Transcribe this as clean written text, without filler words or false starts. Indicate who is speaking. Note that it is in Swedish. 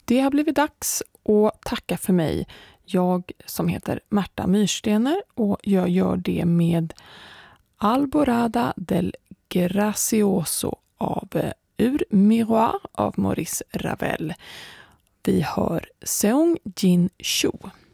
Speaker 1: Det har blivit dags att tacka för mig. Jag som heter Märta Myrstener och jag gör det med Alborada del Gracioso av Ur Miroir av Maurice Ravel. Vi hör Seong Jin Cho.